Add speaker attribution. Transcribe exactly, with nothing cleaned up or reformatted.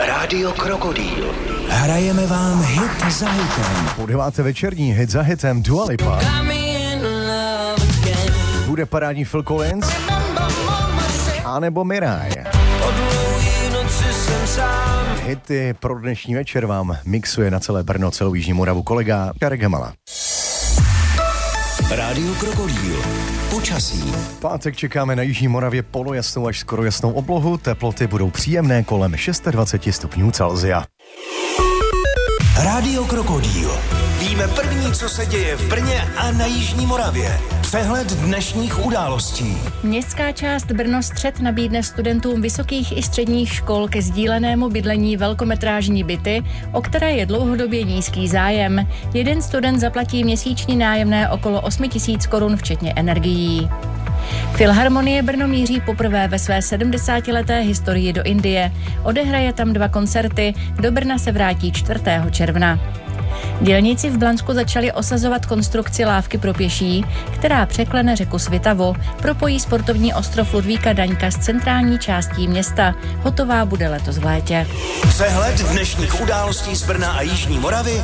Speaker 1: Rádio Krokodýl.
Speaker 2: Hrajeme vám hit za hitem.
Speaker 3: Po deváté večerní hit za hitem Dua Lipa. Bude parádní Phil Collins a nebo Miraj. Hity pro dnešní večer vám mixuje na celé Brno, celou Jižní Moravu kolega Jarek Hamala.
Speaker 2: Rádio Krokodýl. Počasí.
Speaker 3: V pátek čekáme na Jižní Moravě polojasnou až skoro jasnou oblohu. Teploty budou příjemné kolem dvacet šest stupňů Celsia.
Speaker 2: Rádio Krokodýl. Víme první, co se děje v Brně a na Jižní Moravě. Přehled dnešních událostí.
Speaker 4: Městská část Brno Střed nabídne studentům vysokých i středních škol ke sdílenému bydlení velkometrážní byty, o které je dlouhodobě nízký zájem. Jeden student zaplatí měsíční nájemné okolo osm tisíc korun včetně energií. Filharmonie Brno míří poprvé ve své sedmdesátileté historii do Indie. Odehraje tam dva koncerty, do Brna se vrátí čtvrtého června. Dělníci v Blansku začali osazovat konstrukci lávky pro pěší, která překlene řeku Svitavu, propojí sportovní ostrov Ludvíka Daňka s centrální částí města. Hotová bude letos v létě.
Speaker 2: Přehled dnešních událostí z Brna a Jižní Moravy